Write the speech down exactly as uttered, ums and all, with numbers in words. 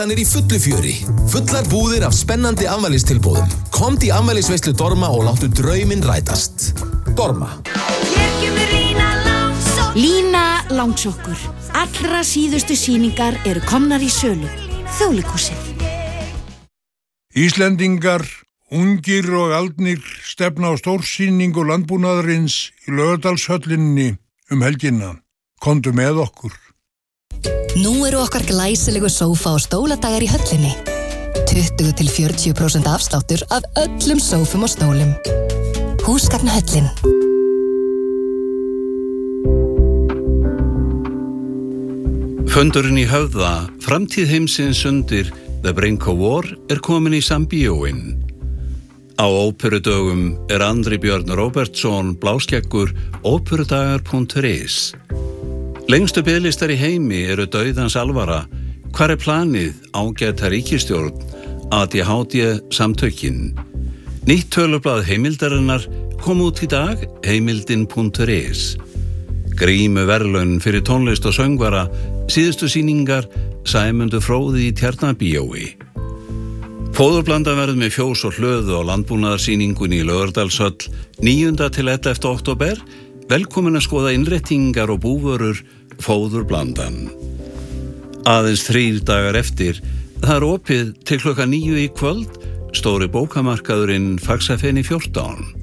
Hann er í fullu fjöri, fullar búðir af spennandi afmælistilboðum. Komdu í afmælisveislu Dorma og láttu drauminn rætast. Dorma. Lína langsokkur. Allra síðustu sýningar eru komnar í sölu. Þjóðleikhúsið. Íslendingar, ungir og aldnir stefna á stórsýningu landbúnaðarins í Laugardalshöllinni um helgina. Komdu með okkur. Nú eru okkar glæsilegu sófa og stóladagar í höllinni. tuttugu til fjörutíu prósent afsláttur af öllum sófum og stólum. Húsgagnahöllin. Fundurinn í Höfða, framtíð heimsins undir The Brink of War er komin í Sambíóin. Á óperudögum er Andri Björn Róbertsson bláskeggur óperudagar punktur is. Lengstu biðlistar í heimi eru dauðans alvara. Hvar er planið ágæta ríkisstjórn A D H D samtökin? Nýtt tölublað heimildarinnar kom út í dag, heimildin punktur is. Grímu verðlaun fyrir tónlist og söngvara, síðustu sýningar Sæmundur Fróði í Tjarnarbíói. Fóðurblanda verður með fjós og hlöðu á landbúnaðarsýningunni í Laugardalshöll níunda til ellefta október. Velkomin að skoða innréttingar og búvörur Fóðurblandan. Aðeins þrír dagar eftir, það er opið til klukkan níu í kvöld, stóri bókamarkaðurinn Faxafeni fjórtán.